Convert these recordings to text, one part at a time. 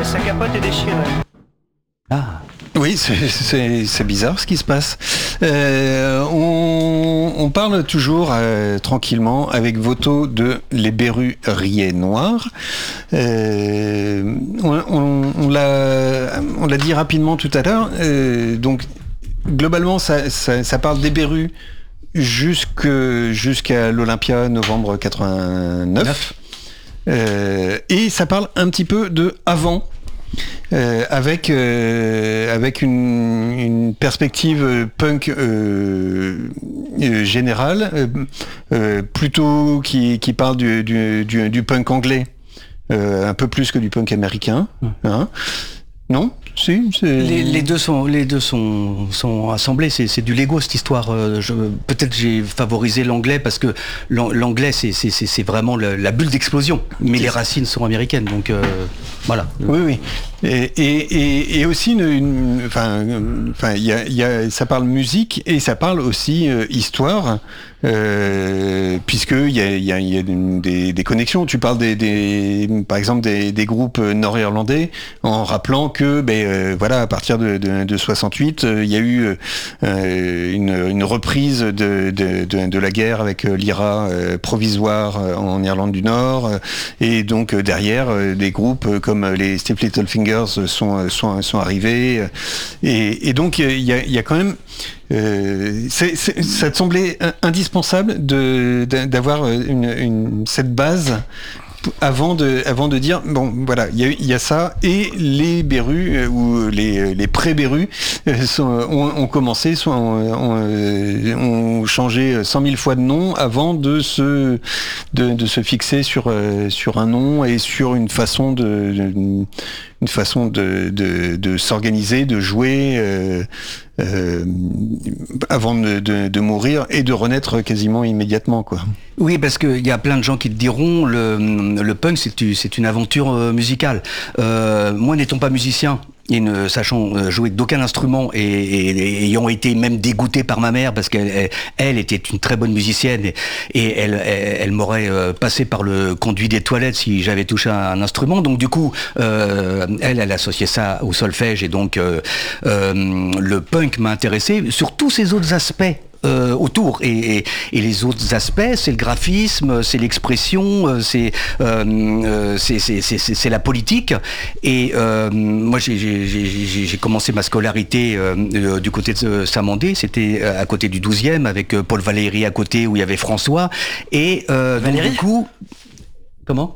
sa capote est déchirée. Ah. Oui, c'est bizarre ce qui se passe. On parle toujours tranquillement avec Voto de Les Berus Riaient Noirs. On l'a dit rapidement tout à l'heure. Donc globalement, ça parle des Berus jusqu'à l'Olympia novembre 89. Et ça parle un petit peu de avant. Avec une perspective punk générale, plutôt qui parle du punk anglais, un peu plus que du punk américain. Hein, non ? Si, les deux sont assemblés, c'est du Lego cette histoire. Peut-être j'ai favorisé l'anglais parce que l'anglais c'est vraiment la bulle d'explosion, mais les racines sont américaines, donc voilà. Oui. Et aussi ça parle musique et ça parle aussi histoire, puisque il y a des connexions. Tu parles par exemple des groupes nord-irlandais en rappelant que voilà, à partir de 68, il y a eu une reprise de la guerre avec l'IRA provisoire en Irlande du Nord, et donc derrière des groupes comme les Stiff Little Fingers sont arrivés, et donc il y a quand même ça te semblait indispensable d'avoir cette base avant de dire bon voilà, il y a ça, et les Berus ou les pré-Berus ont commencé, ont changé 100 000 fois de nom avant de se fixer sur un nom et sur une façon de s'organiser, de jouer avant de mourir et de renaître quasiment immédiatement, quoi. Oui, parce qu'il y a plein de gens qui te diront le punk c'est une aventure musicale. Moi, n'étant pas musicien et ne sachant jouer d'aucun instrument et ayant été même dégoûté par ma mère parce qu'elle était une très bonne musicienne et elle m'aurait passé par le conduit des toilettes si j'avais touché un instrument. Donc du coup, elle associait ça au solfège, et donc le punk m'a intéressé sur tous ces autres aspects autour, et les autres aspects, c'est le graphisme, c'est l'expression, c'est la politique. Et moi j'ai commencé ma scolarité du côté de Saint-Mandé, c'était à côté du 12e, avec Paul Valéry à côté, où il y avait François, et Valéry, du coup... Comment ?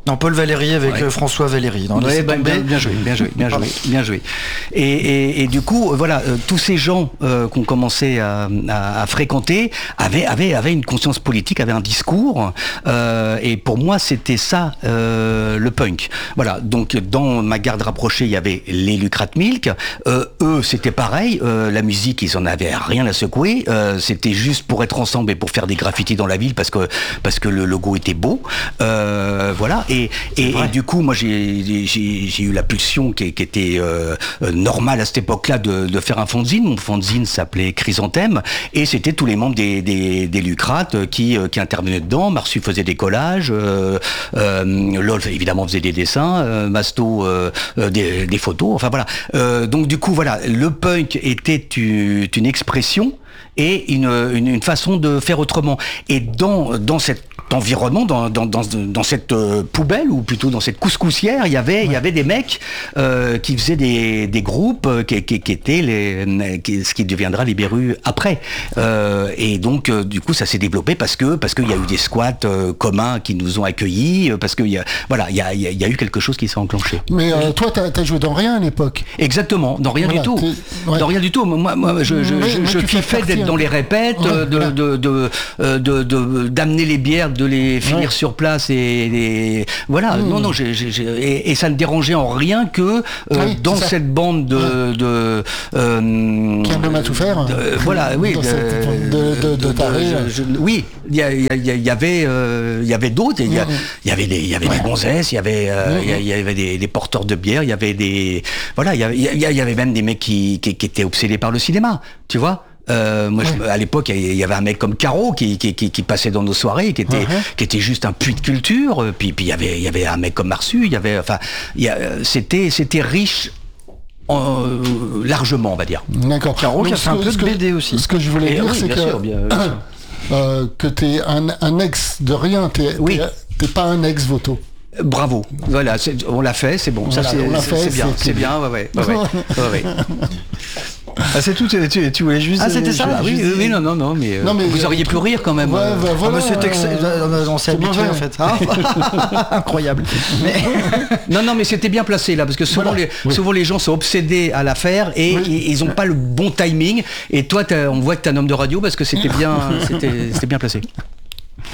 Non, Paul Valéry avec François Valéry. Bien joué. Et du coup, voilà, tous ces gens qu'on commençait à fréquenter avaient une conscience politique, avaient un discours, et pour moi, c'était ça, le punk. Voilà, donc dans ma garde rapprochée, il y avait les Lucrat Milk. Eux, c'était pareil, la musique, ils en avaient rien à secouer, c'était juste pour être ensemble et pour faire des graffitis dans la ville, parce que le logo était beau. Voilà, et du coup, moi j'ai eu la pulsion qui était normale à cette époque-là de faire un fanzine. Mon fanzine s'appelait Chrysanthème, et c'était tous les membres des Lucrates qui intervenaient dedans. Marsu faisait des collages, LOL évidemment faisait des dessins, Masto des photos, enfin voilà. Donc du coup, voilà, le punk était une expression et une façon de faire autrement. Et dans cet environnement, dans cette poubelle, ou plutôt dans cette couscoussière, il y avait des mecs qui faisaient des groupes qui étaient ce qui deviendra les Berus après. Et donc du coup ça s'est développé parce qu'il y a eu des squats communs qui nous ont accueillis, parce qu'il y a eu quelque chose qui s'est enclenché. Mais toi t'as joué dans rien à l'époque. Exactement, dans rien du tout. Dans rien du tout. Moi je kiffais d'être dans les répètes, d'amener les bières, de les finir sur place, et voilà. Non, et ça ne dérangeait en rien que dans cette bande de qui aime à tout faire. Voilà, oui. De tarés. Oui, il y avait d'autres. Il y avait des gonzesses, il y avait des porteurs de bière, il y avait des, voilà, il y avait même des mecs qui étaient obsédés par le cinéma, tu vois. À l'époque, il y avait un mec comme Caro qui passait dans nos soirées, qui était juste un puits de culture. Puis il y avait un mec comme Marsu. C'était riche. Largement, on va dire. D'accord. Caro qui a fait un peu de BD aussi. Ce que je voulais dire, c'est que t'es un ex de rien, t'es pas un ex Voto. Bravo, voilà, on l'a fait, c'est bon, voilà, c'est bien, ouais. Ah, c'est tout, tu voulais juste... Ah, c'était ça. Oui, non, mais vous auriez pu rire quand même. Voilà, on s'est habitué en fait. Incroyable. Non, mais c'était bien placé là, parce que souvent les gens sont obsédés à l'affaire et ils n'ont pas le bon timing. Et toi, on voit que t'es un homme de radio parce que c'était bien placé.